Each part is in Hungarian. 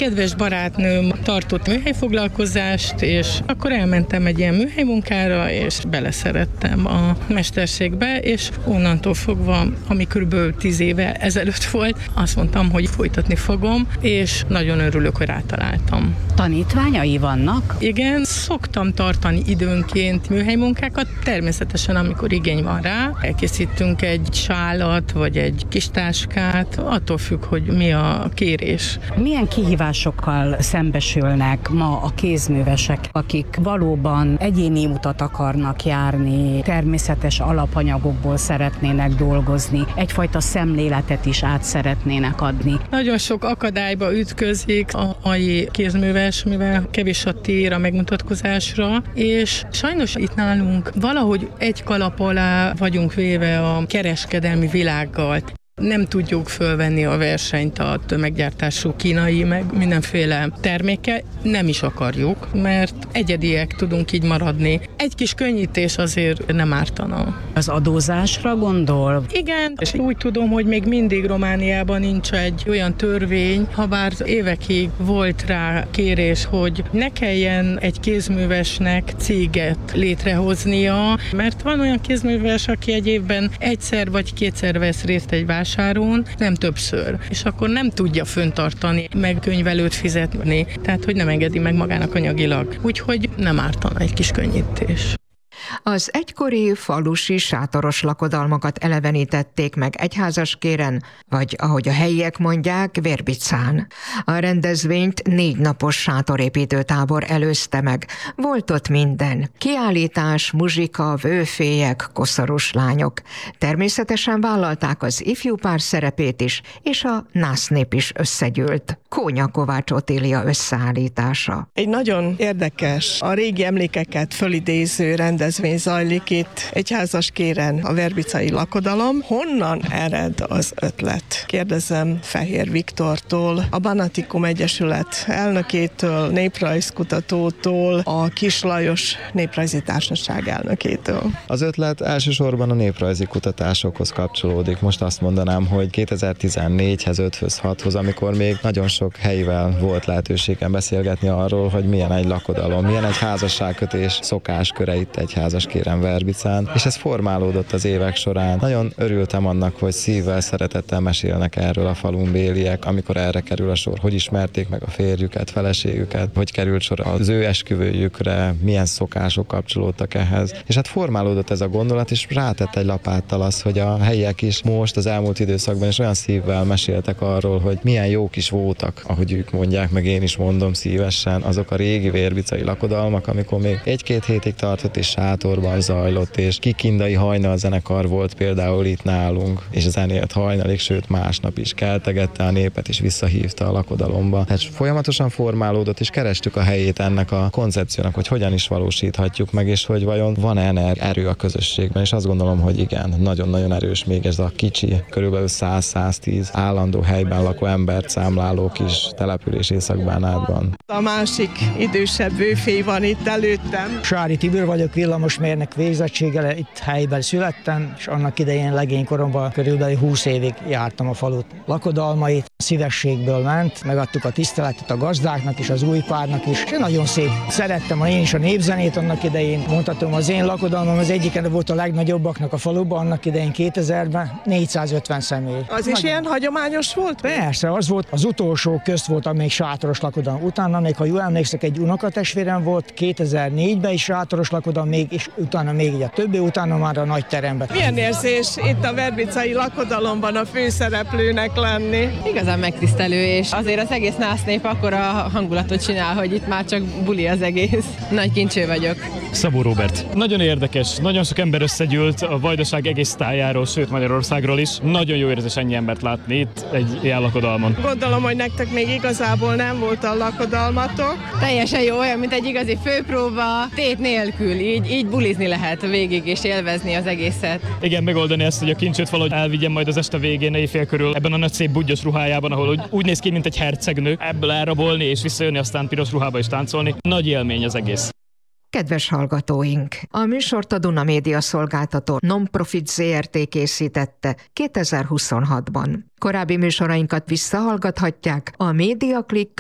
kedves barátnőm tartott műhelyfoglalkozást, és akkor elmentem egy ilyen műhelymunkára, és beleszerettem a mesterségbe, és onnantól fogva, ami körülbelül 10 éve ezelőtt volt, azt mondtam, hogy folytatni fogom, és nagyon örülök, hogy rátaláltam. Tanítványai vannak? Igen, szoktam tartani időnként műhelymunkákat, természetesen amikor igény van rá. Elkészítünk egy sálat, vagy egy kis táskát, attól függ, hogy mi a kérés. Milyen kihívásokkal szembesülnek ma a kézművesek, akik valóban egyéni utat akarnak járni, természetes alapanyagokból szeretnének dolgozni, egyfajta szemléletet is át szeretnének adni? Nagyon sok akadályba ütközik a mai kézműves, mivel kevés a tér a megmutatkozásra, és sajnos itt nálunk valahogy egy kalap alá vagyunk véve a kereskedelmi világgal. Nem tudjuk fölvenni a versenyt a tömeggyártású kínai, meg mindenféle termékkel. Nem is akarjuk, mert egyediek tudunk így maradni. Egy kis könnyítés azért nem ártana. Az adózásra gondol? Igen, és úgy tudom, hogy még mindig Romániában nincs egy olyan törvény, habár évekig volt rá kérés, hogy ne kelljen egy kézművesnek céget létrehoznia, mert van olyan kézműves, aki egy évben egyszer vagy kétszer vesz részt egy vásáron, nem többször, és akkor nem tudja föntartani, meg könyvelőt fizetni, tehát hogy nem engedi meg magának anyagilag. Úgyhogy nem ártana egy kis könnyítés. Az egykori falusi sátoros lakodalmakat elevenítették meg Egyházaskéren, vagy ahogy a helyiek mondják, Vérbicán. A rendezvényt 4 napos sátorépítőtábor előzte meg. Volt ott minden. Kiállítás, muzsika, vőfélyek, koszorús lányok. Természetesen vállalták az ifjúpár szerepét is, és a násznép is összegyűlt. Kónya Kovács Otília összeállítása. Egy nagyon érdekes, a régi emlékeket fölidéző rendezvény zajlik itt Egyházaskéren, a verbicai lakodalom. Honnan ered az ötlet? Kérdezem Fehér Viktortól, a Banatikum Egyesület elnökétől, néprajzkutatótól, a Kis Lajos Néprajzi Társaság elnökétől. Az ötlet elsősorban a néprajzi kutatásokhoz kapcsolódik. Most azt mondanám, hogy 2014-hez, 5-höz, 6-hoz, amikor még nagyon sok helyivel volt lehetőségem beszélgetni arról, hogy milyen egy lakodalom, milyen egy házasságkötés szokásköre itt Egyházaskéren, Verbicán, és ez formálódott az évek során. Nagyon örültem annak, hogy szívvel, szeretettel mesélnek erről a falunbéliek, amikor erre kerül a sor, hogy ismerték meg a férjüket, feleségüket, hogy került sor az ő esküvőjükre, milyen szokások kapcsolódtak ehhez. És hát formálódott ez a gondolat, és rátett egy lapáttal az, hogy a helyiek is most az elmúlt időszakban is olyan szívvel meséltek arról, hogy milyen jók is voltak, ahogy ők mondják, meg én is mondom szívesen, azok a régi vérbicai lakodalmak, amikor még 1-2 hétig tartott és sátorban zajlott, és kikindai hajnalzenekar volt például itt nálunk, és zenélt hajnalig, sőt másnap is keltegette a népet, és visszahívta a lakodalomba. Tehát folyamatosan formálódott, és kerestük a helyét ennek a koncepciónak, hogy hogyan is valósíthatjuk meg, és hogy vajon van-e erő a közösségben, és azt gondolom, hogy igen, nagyon-nagyon erős még ez a kicsi, körülbelül 100-110 állandó helyben lakó embert számláló kis település Észak-Bánátban. A másik idősebb vőfély van itt előttem. Sári Tibor vagyok, villamosmérnök végzettséggel, itt helyben születtem, és annak idején legénykoromban körülbelül 20 évig jártam a falut lakodalmait. Szívességből ment, megadtuk a tiszteletet a gazdáknak és az új párnak is. És nagyon szép. Szerettem én is a népzenét annak idején. Mondhatom, az én lakodalmam az egyiken volt a legnagyobbaknak a faluban annak idején 2000-ben, 450 személy. Az is ilyen hagyományos volt? Persze, az volt, az utolsó közt volt, még sátoros lakodalom. Utána még, ha jól emlékszek, egy unokatestvérem volt 2004-ben is sátoros lakodalom, és utána még így a többi, utána már a nagy teremben. Milyen érzés itt a verbicai lakodalomban a főszereplőnek lenni? Igazán megtisztelő, és azért az egész násznép akkora hangulatot csinál, hogy itt már csak buli az egész. Nagy kincső vagyok. Szabó Róbert. Nagyon érdekes, nagyon sok ember összegyűlt a Vajdaság egész tájáról, sőt Magyarországról is. Nagyon jó érzés ennyi embert látni itt egy ilyen lakodalmon. Gondolom, hogy nektek még igazából nem volt a lakodalmatok. Teljesen jó, olyan, mint egy igazi főpróba, tét nélkül, így bulizni lehet végig és élvezni az egészet. Igen, megoldani ezt, hogy a kincsőt valahogy elvigyem majd az este végén, éjfél körül, ebben a nagy szép budgyos ruhájában, ahol úgy néz ki, mint egy hercegnő, ebből elrabolni és visszajönni, aztán piros ruhába is táncolni. Nagy élmény az egész. Kedves hallgatóink! A műsort a Duna Média szolgáltató Non-Profit Zrt. Készítette 2026-ban. Korábbi műsorainkat visszahallgathatják a mediaclick.hu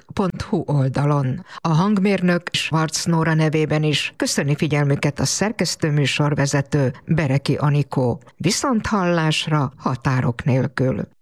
www.radioplus.hu oldalon. A hangmérnök Schwarz Nóra nevében is köszöni figyelmüket a szerkesztőműsorvezető Bereki Anikó. Viszonthallásra határok nélkül.